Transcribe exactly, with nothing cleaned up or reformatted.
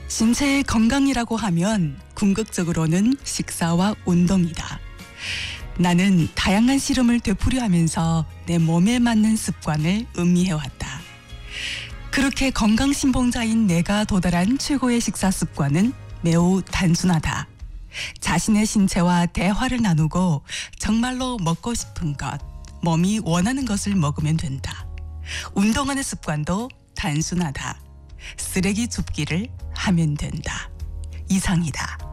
신체의 건강이라고 하면 궁극적으로는 식사와 운동이다. 나는 다양한 실험을 되풀이 하면서 내 몸에 맞는 습관을 음미해왔다. 그렇게 건강신봉자인 내가 도달한 최고의 식사 습관은 매우 단순하다. 자신의 신체와 대화를 나누고 정말로 먹고 싶은 것, 몸이 원하는 것을 먹으면 된다. 운동하는 습관도 단순하다. 쓰레기 줍기를 하면 된다. 이상이다.